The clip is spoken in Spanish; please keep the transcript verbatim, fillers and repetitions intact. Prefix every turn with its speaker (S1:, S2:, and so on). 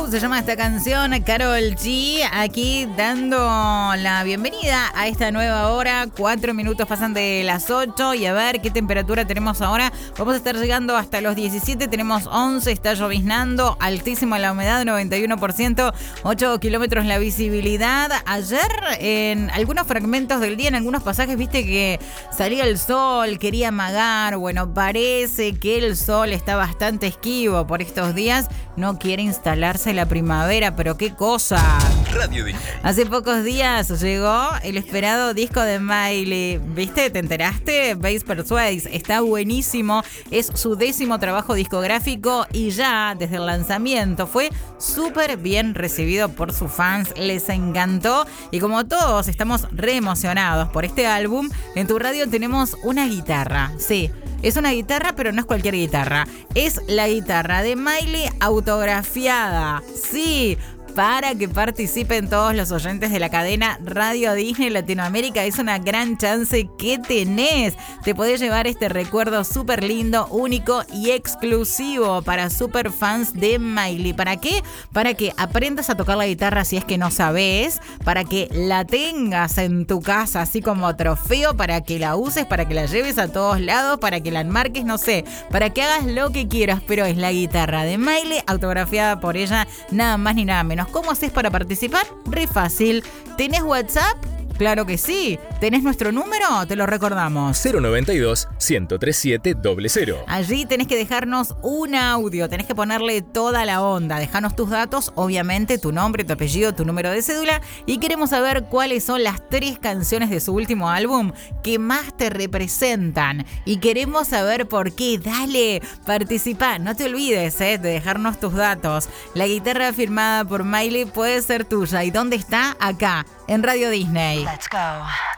S1: se llama esta canción, Karol G, aquí dando la bienvenida a esta nueva hora. Cuatro minutos pasan de las ocho y a ver qué temperatura tenemos ahora. Vamos a estar llegando hasta los diecisiete, tenemos once, está lloviznando, altísima la humedad, noventa y uno por ciento, ocho kilómetros la visibilidad. Ayer en algunos fragmentos del día, en algunos pasajes, viste que salía el sol, quería amagar. Bueno, parece que el sol está bastante esquivo por estos días, no quiere instalarse la primavera, pero qué cosa.
S2: Radio Disney.
S1: Hace pocos días llegó el esperado disco de Miley, ¿viste? ¿Te enteraste? Base Persuades, está buenísimo, es su décimo trabajo discográfico y ya desde el lanzamiento fue súper bien recibido por sus fans, les encantó y como todos estamos re emocionados por este álbum, en tu radio tenemos una guitarra, sí. Es una guitarra, pero no es cualquier guitarra. Es la guitarra de Miley autografiada. Sí, para que participen todos los oyentes de la cadena Radio Disney Latinoamérica. Es una gran chance que tenés. Te podés llevar este recuerdo súper lindo, único y exclusivo para super fans de Miley. ¿Para qué? Para que aprendas a tocar la guitarra si es que no sabés, para que la tengas en tu casa así como trofeo, para que la uses, para que la lleves a todos lados, para que la enmarques, no sé, para que hagas lo que quieras, pero es la guitarra de Miley autografiada por ella, nada más ni nada menos. ¿Cómo haces para participar? Re fácil. ¿Tenés WhatsApp? Claro que sí. ¿Tenés nuestro número? Te lo recordamos.
S2: cero noventa y dos, ciento treinta y siete, cero cero.
S1: Allí tenés que dejarnos un audio, tenés que ponerle toda la onda. Dejanos tus datos, obviamente, tu nombre, tu apellido, tu número de cédula. Y queremos saber cuáles son las tres canciones de su último álbum que más te representan. Y queremos saber por qué. Dale, participa. No te olvides eh, de dejarnos tus datos. La guitarra firmada por Miley puede ser tuya. ¿Y dónde está? Acá, en Radio Disney.
S3: Let's go.